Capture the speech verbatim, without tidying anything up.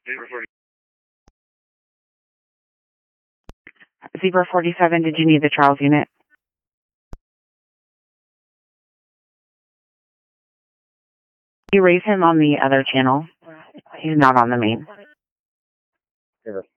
Zebra forty-seven, did you need the Charles unit? You raise him on the other channel. He's not on the main.